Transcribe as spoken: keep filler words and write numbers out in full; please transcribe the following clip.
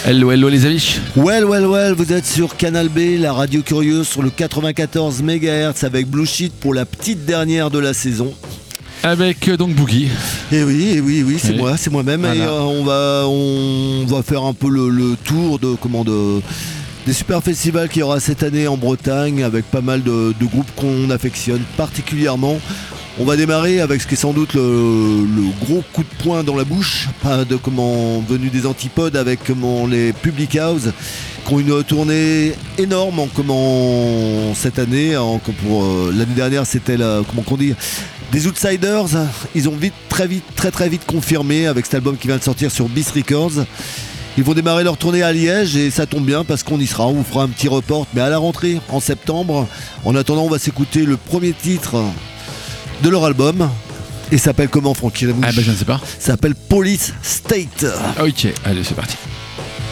Hello, hello les amis. Well, well, well, vous êtes sur Canal B, la radio curieuse sur le quatre-vingt-quatorze mégahertz avec Blue Sheet pour la petite dernière de la saison. Avec euh, donc Boogie. Et oui, et oui, oui, c'est Oui. moi, c'est moi-même. Voilà. Et euh, on va, on va faire un peu le, le tour de comment de des super festivals qu'il y aura cette année en Bretagne avec pas mal de, de groupes qu'on affectionne particulièrement. On va démarrer avec ce qui est sans doute le, le gros coup de poing dans la bouche, pas de comment venu des antipodes avec comment les Public House qui ont une tournée énorme en comment cette année, en, pour euh, l'année dernière c'était la, comment qu'on dit, des Outsiders. Ils ont vite, très vite, très très vite confirmé avec cet album qui vient de sortir sur Beast Records. Ils vont démarrer leur tournée à Liège et ça tombe bien parce qu'on y sera. On vous fera un petit report, mais à la rentrée en septembre. En attendant, on va s'écouter le premier titre de leur album. Et s'appelle comment, Francky Remouche ? Ah bah je ne sais pas. Ça s'appelle Police State. Ok, allez c'est parti.